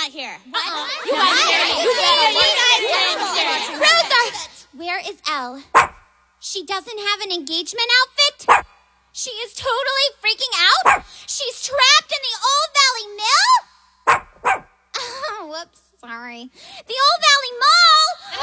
not here. What? You guys here. Rosa! Where is Elle? She doesn't have an engagement outfit? She is totally freaking out? She's trapped in the Old Valley Mill? Oh, whoops, sorry. The Old Valley Mall!